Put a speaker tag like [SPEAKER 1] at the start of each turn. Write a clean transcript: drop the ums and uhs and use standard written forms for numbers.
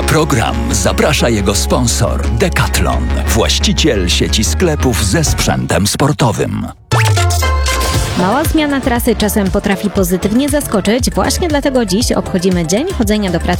[SPEAKER 1] program zaprasza jego sponsor Decathlon, właściciel sieci sklepów ze sprzętem sportowym.
[SPEAKER 2] Mała zmiana trasy czasem potrafi pozytywnie zaskoczyć, właśnie dlatego dziś obchodzimy Dzień Chodzenia do Pracy